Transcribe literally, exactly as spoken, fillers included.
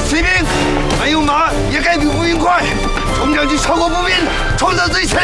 士兵，没有马也该比步兵快。众将军超过步兵，创造最前。